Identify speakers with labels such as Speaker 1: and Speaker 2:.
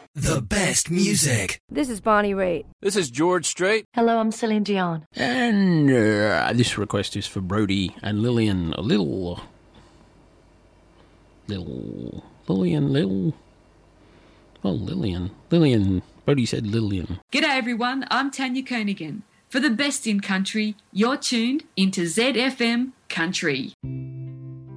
Speaker 1: The best music.
Speaker 2: This is Bonnie Raitt.
Speaker 3: This is George Strait.
Speaker 4: Hello, I'm Celine Dion.
Speaker 5: And this request is for Brody and Lillian. Lillian. Brody said Lillian.
Speaker 6: G'day everyone, I'm Tanya Kernaghan. For the best in country, you're tuned into ZFM Country.